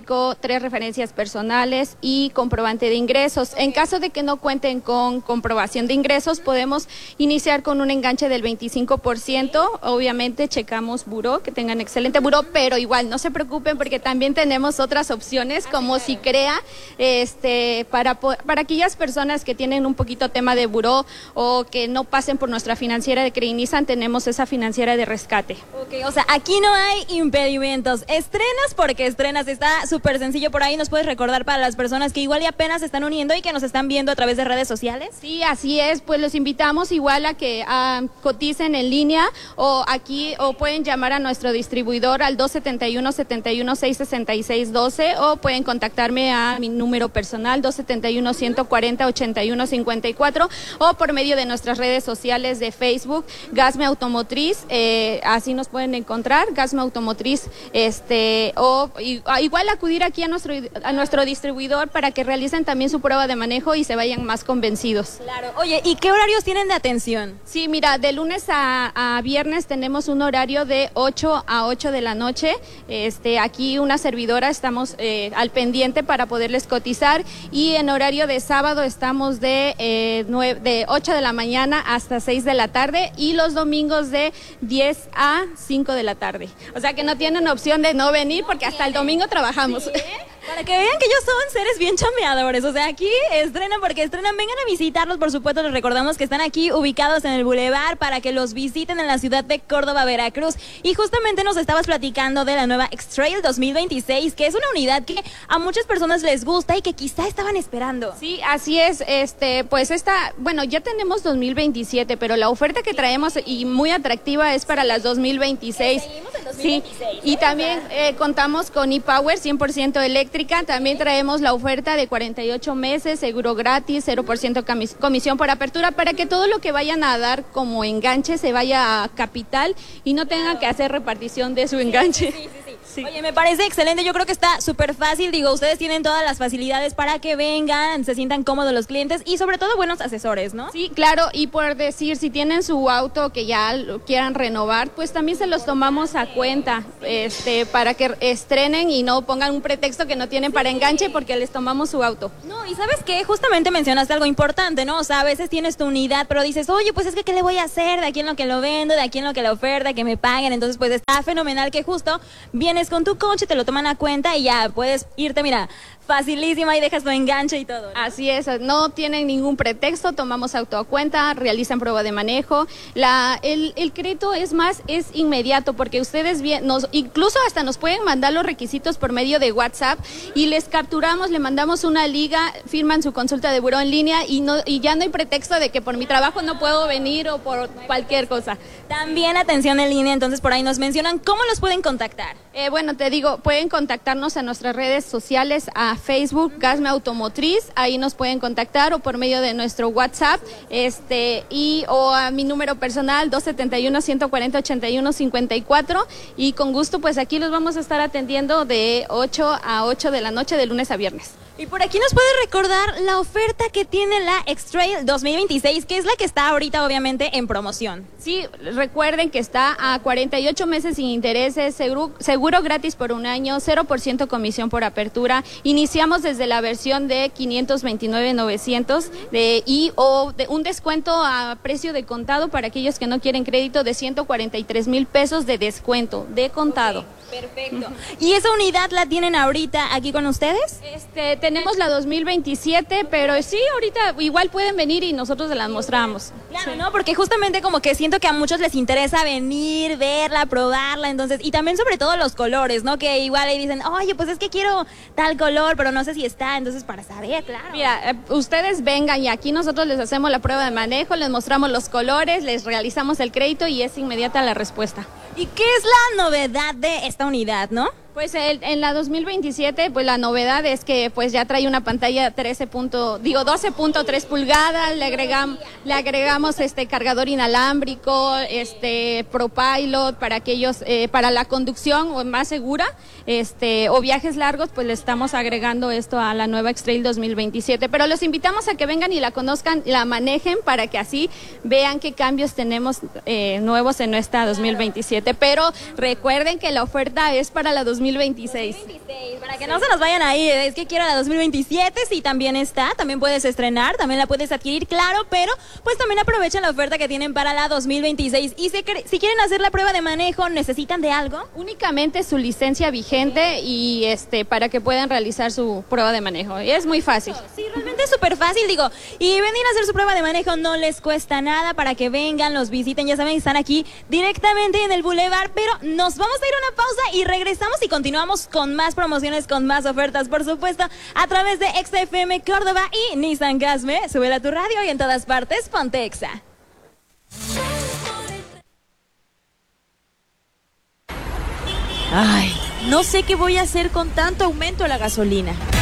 básico, 3 referencias personales y comprobante de ingresos. En caso de que no cuenten con comprobación de ingresos, podemos iniciar con un enganche del 25%. Obviamente checamos buró, que tengan excelente buró, pero igual no se preocupen porque también tenemos otras opciones como Sicrea, para aquellas personas que tienen un poquito tema de buró o que no pasen por nuestra financiera de Credinizan, tenemos esa financiera de rescate. Ok, o sea, aquí no hay impedimentos. Estrenas porque estrenas, está súper sencillo. Por ahí nos puedes recordar para las personas que igual y apenas se están uniendo y que nos están viendo a través de redes sociales. Sí, así es, pues los invitamos igual a que coticen en línea o pueden llamar a nuestro distribuidor al 271-71-666-12 o pueden contactarme a mi número personal 271-140-8154 o por medio de nuestras redes sociales de Facebook, Gasme Automotriz, así nos pueden encontrar, Gasme Automotriz, igual acudir aquí a nuestro distribuidor para que realicen también su prueba de manejo y se vayan más convencidos. Claro. Oye, ¿y qué horarios tienen de atención? Sí, mira, de lunes a viernes tenemos un horario de 8 a 8 de la noche. Aquí una servidora estamos al pendiente para poderles cotizar y en horario de sábado estamos de 8 de la mañana hasta 6 de la tarde y los domingos de 10 a 5 de la tarde. O sea que no tienen opción de no venir porque hasta el domingo trabajamos. ¿Sí? Para que vean que ellos son seres bien chambeadores, o sea, aquí estrenan porque estrenan, vengan a visitarlos, por supuesto, les recordamos que están aquí ubicados en el Boulevard para que los visiten en la ciudad de Córdoba, Veracruz, y justamente nos estabas platicando de la nueva X-Trail 2026, que es una unidad que a muchas personas les gusta y que quizá estaban esperando. Sí, así es, ya tenemos 2027, pero la oferta que traemos y muy atractiva es para las 2026. Seguimos en 2026. Sí, y también contamos con ePower 100% eléctrica. También traemos la oferta de 48 meses, seguro gratis, 0% comisión por apertura, para que todo lo que vayan a dar como enganche se vaya a capital y no tengan que hacer repartición de su enganche. Sí. Oye, me parece excelente, yo creo que está súper fácil, digo, ustedes tienen todas las facilidades para que vengan, se sientan cómodos los clientes y sobre todo buenos asesores, ¿no? Sí, claro, y por decir, si tienen su auto que ya lo quieran renovar, pues también se los tomamos a cuenta, para que estrenen y no pongan un pretexto que no tienen para enganche porque les tomamos su auto. No, y ¿sabes qué? Justamente mencionaste algo importante, ¿no? O sea, a veces tienes tu unidad, pero dices, oye, pues es que ¿qué le voy a hacer? De aquí en lo que lo vendo, de aquí en lo que la oferta, que me paguen, entonces pues está fenomenal que justo vienes con tu coche, te lo toman a cuenta y ya puedes irte, mira, facilísima y dejas tu enganche y todo, ¿no? Así es, no tienen ningún pretexto, tomamos auto a cuenta, realizan prueba de manejo. El crédito es inmediato porque ustedes incluso hasta nos pueden mandar los requisitos por medio de WhatsApp y les capturamos, le mandamos una liga, firman su consulta de buró en línea y ya no hay pretexto de que por mi trabajo no puedo venir o por cualquier cosa. También atención en línea, entonces por ahí nos mencionan cómo los pueden contactar. Bueno, te digo, pueden contactarnos a nuestras redes sociales, a Facebook, Gasme Automotriz, ahí nos pueden contactar o por medio de nuestro WhatsApp, o a mi número personal 271-140-8154 y con gusto pues aquí los vamos a estar atendiendo de 8 a 8 de la noche de lunes a viernes. Y por aquí nos puede recordar la oferta que tiene la X-Trail 2026, que es la que está ahorita obviamente en promoción. Sí, recuerden que está a 48 meses sin intereses, seguro gratis por un año, 0% comisión por apertura. Iniciamos desde la versión de 529,900 de un descuento a precio de contado para aquellos que no quieren crédito de 143,000 pesos de descuento, de contado. Okay. Perfecto. ¿Y esa unidad la tienen ahorita aquí con ustedes? Tenemos la 2027, pero sí, ahorita igual pueden venir y nosotros se las mostramos. Claro, sí. ¿no? Porque justamente como que siento que a muchos les interesa venir, verla, probarla, entonces, y también sobre todo los colores, ¿no? Que igual ahí dicen, oye, pues es que quiero tal color, pero no sé si está, entonces para saber, claro. Mira, ustedes vengan y aquí nosotros les hacemos la prueba de manejo, les mostramos los colores, les realizamos el crédito y es inmediata la respuesta. ¿Y qué es la novedad de esta unidad, no? Pues en la 2027, pues la novedad es que pues ya trae una pantalla 12.3 pulgadas, le agregamos cargador inalámbrico, ProPilot para aquellos, para la conducción más segura, o viajes largos, pues le estamos agregando esto a la nueva X-Trail 2027. Pero los invitamos a que vengan y la conozcan, la manejen para que así vean qué cambios tenemos nuevos en esta 2027. Pero recuerden que la oferta es para la 2027. 2026. 2026, para que no se nos vayan ahí, es que quiero la 2027, sí, también está, también puedes estrenar, también la puedes adquirir, claro, pero pues también aprovechen la oferta que tienen para la 2026. Y si quieren hacer la prueba de manejo, ¿necesitan de algo? Únicamente su licencia vigente y para que puedan realizar su prueba de manejo. Y es muy fácil. Sí, realmente es súper fácil, digo, y venir a hacer su prueba de manejo no les cuesta nada para que vengan, los visiten, ya saben, están aquí directamente en el Boulevard, pero nos vamos a ir a una pausa y regresamos y continuamos con más promociones, con más ofertas, por supuesto, a través de XFM Córdoba y Nissan Gasme. Súbela a tu radio y en todas partes, ponte Exa. Ay, no sé qué voy a hacer con tanto aumento a la gasolina.